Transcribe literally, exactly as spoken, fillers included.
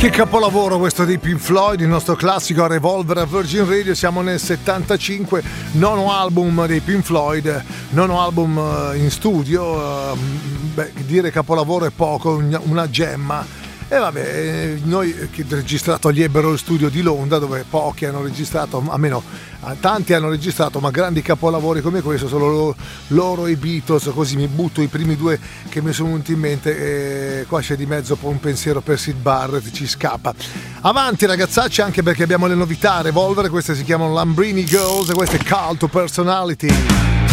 Che capolavoro questo dei Pink Floyd, il nostro classico a Revolver a Virgin Radio. Siamo nel settantacinque, nono album dei Pink Floyd, nono album in studio. Beh, dire capolavoro è poco, una gemma. E vabbè, noi che registrato agli Abbey Road Studio di Londra, dove pochi hanno registrato, almeno tanti hanno registrato, ma grandi capolavori come questo solo loro, loro e i Beatles. Così mi butto i primi due che mi sono venuti in mente, e qua c'è di mezzo poi un pensiero per Syd Barrett, ci scappa. Avanti ragazzacci, anche perché abbiamo le novità Revolver. Queste si chiamano Lambrini Girls e queste Cult to Personality.